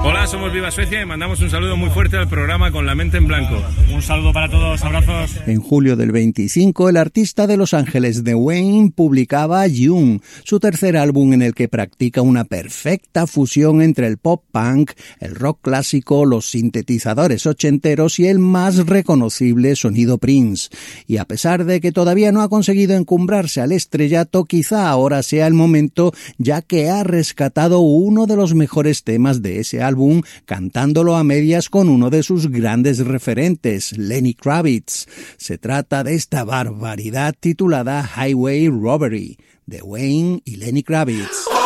Hola, somos Viva Suecia y mandamos un saludo muy fuerte al programa Con la Mente en Blanco. Un saludo para todos, abrazos. En julio del 25, el artista de Los Ángeles The Wayne publicaba June, su tercer álbum en el que practica una perfecta fusión entre el pop punk, el rock clásico, los sintetizadores ochenteros y el más reconocible sonido Prince. Y a pesar de que todavía no ha conseguido encumbrarse al estrellato, quizá ahora sea el momento, ya que ha rescatado uno de los mejores temas de ese álbum, cantándolo a medias con uno de sus grandes referentes, Lenny Kravitz. Se trata de esta barbaridad titulada Highway Robbery, de Wayne y Lenny Kravitz.